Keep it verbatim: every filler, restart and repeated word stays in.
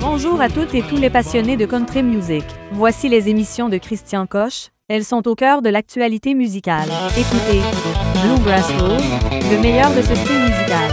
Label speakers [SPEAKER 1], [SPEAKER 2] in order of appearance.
[SPEAKER 1] Bonjour à toutes et tous les passionnés de country music. Voici les émissions de Christian Coche. Elles sont au cœur de l'actualité musicale. Écoutez Bluegrass Road, le meilleur de ce style musical.